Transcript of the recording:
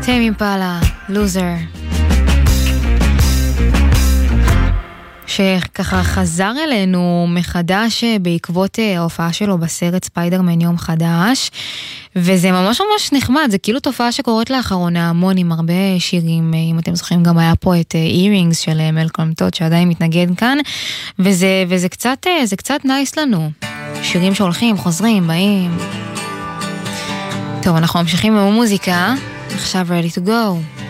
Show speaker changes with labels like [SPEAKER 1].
[SPEAKER 1] טיימ אימפלה, לוזר. שככה חזר אלינו מחדש בעקבות ההופעה שלו בסרט ספיידרמן יום חדש, וזה ממש ממש נחמד, זה כאילו תופעה שקורית לאחרונה המון עם הרבה שירים, אם אתם זוכרים גם היה פה את אירינגס של מלקולם טוד שעדיין מתנגד כאן, וזה קצת נייס לנו, שירים שהולכים, חוזרים, באים. טוב, אנחנו ממשיכים עם המוזיקה, עכשיו ready to go.